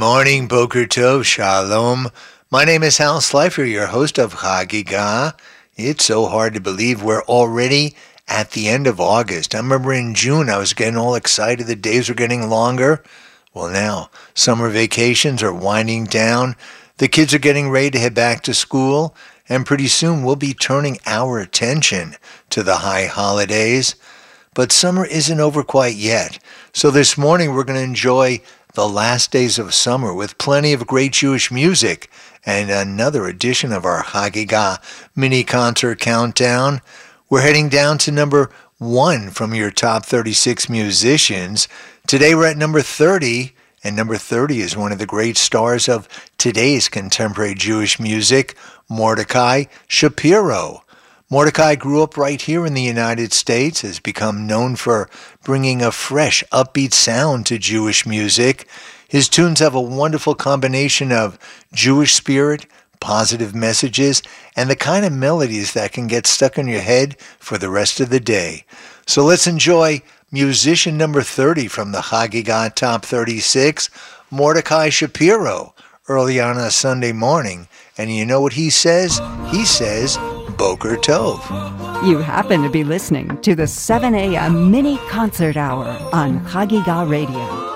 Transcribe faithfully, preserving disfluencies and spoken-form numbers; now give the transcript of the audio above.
morning, Boker Tov, Shalom. My name is Hal Slifer, your host of Hagigah. It's so hard to believe we're already at the end of August. I remember in June I was getting all excited. The days were getting longer. Well, now summer vacations are winding down. The kids are getting ready to head back to school. And pretty soon we'll be turning our attention to the high holidays. But summer isn't over quite yet. So this morning we're going to enjoy the last days of summer with plenty of great Jewish music and another edition of our Hagigah mini concert countdown. We're heading down to number one from your top thirty-six musicians. Today we're at number thirty, and number thirty is one of the great stars of today's contemporary Jewish music, Mordechai Shapiro. Mordechai grew up right here in the United States, has become known for bringing a fresh, upbeat sound to Jewish music. His tunes have a wonderful combination of Jewish spirit, positive messages, and the kind of melodies that can get stuck in your head for the rest of the day. So let's enjoy musician number thirty from the Hagigah Top thirty-six, Mordechai Shapiro, early on a Sunday morning. And you know what he says? He says, Boker Tov. You happen to be listening to the seven a.m. mini concert hour on Hagigah Radio.